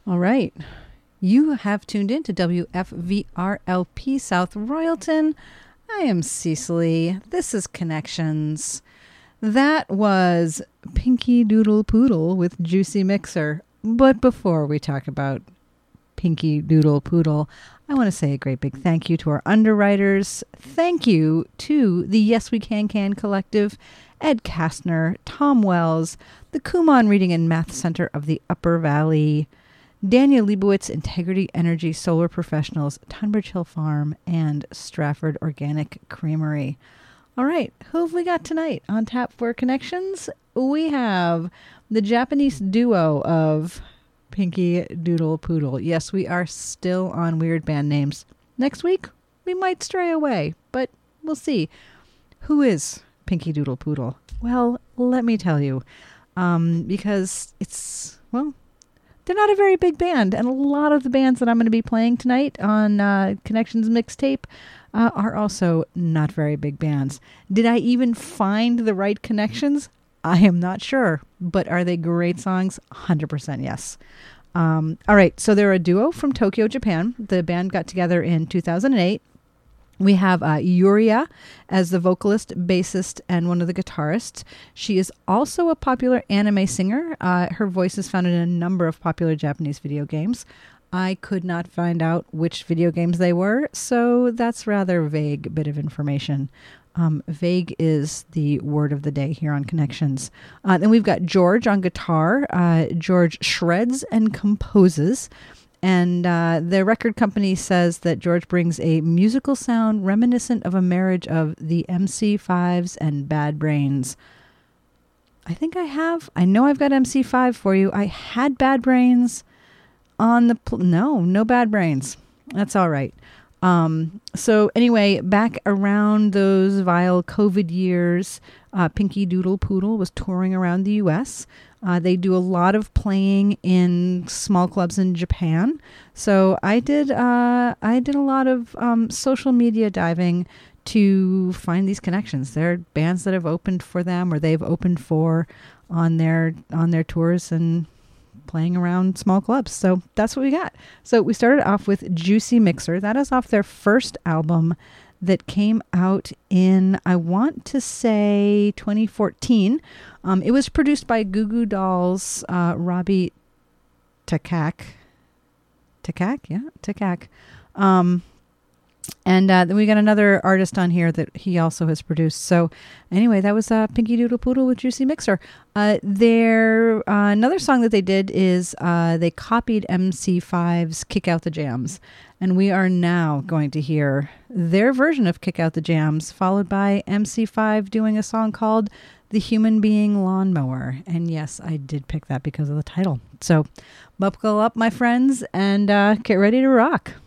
All right. You have tuned in to WFVRLP South Royalton. I am Cecily. This is Connections. That was Pinky Doodle Poodle with Juicy Mixer. But before we talk about Pinky Doodle Poodle, I want to say a great big thank you to our underwriters. Thank you to the Yes We Can Collective, Ed Kastner, Tom Wells, the Kumon Reading and Math Center of the Upper Valley, Daniel Leibowitz, Integrity Energy Solar Professionals, Tunbridge Hill Farm, and Stratford Organic Creamery. All right, who have we got tonight on tap for Connections? We have the Japanese duo of Pinky Doodle Poodle. Yes, we are still on weird band names. Next week, we might stray away, but we'll see. Who is Pinky Doodle Poodle? Well, let me tell you, because it's, well, they're not a very big band, and a lot of the bands that I'm going to be playing tonight on Connections Mixtape are also not very big bands. Did I even find the right connections? I am not sure, but are they great songs? 100% yes. All right, so they're a duo from Tokyo, Japan. The band got together in 2008. We have Yuria as the vocalist, bassist, and one of the guitarists. She is also a popular anime singer. Her voice is found in a number of popular Japanese video games. I could not find out which video games they were, so that's rather vague bit of information. Vague is the word of the day here on Connections. Then we've got George on guitar. George shreds and composes. And the record company says that George brings a musical sound reminiscent of a marriage of the MC5s and Bad Brains. I know I've got MC5 for you. I had Bad Brains on the... No Bad Brains. That's all right. So anyway, back around those vile COVID years, Pinky Doodle Poodle was touring around the U.S., they do a lot of playing in small clubs in Japan. So I did a lot of social media diving to find these connections. There are bands that have opened for them or they've opened for on their tours and playing around small clubs. So that's what we got. So we started off with Juicy Mixer. That is off their first album that came out in, I want to say, 2014. It was produced by Goo Goo Dolls' Robbie Takak. Takak. And then we got another artist on here that he also has produced. So anyway, that was Pinky Doodle Poodle with Juicy Mixer. Another song that they did is they copied MC5's Kick Out the Jams. And we are now going to hear their version of Kick Out the Jams, followed by MC5 doing a song called The Human Being Lawnmower. And yes, I did pick that because of the title. So buckle up, my friends, and get ready to rock.